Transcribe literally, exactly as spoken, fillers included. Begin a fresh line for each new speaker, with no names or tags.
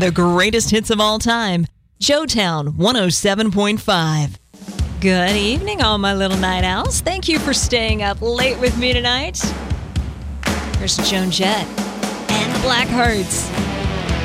The greatest hits of all time. Joetown one oh seven point five. Good evening, all my little night owls. Thank you for staying up late with me tonight. Here's Joan Jett and the Blackhearts.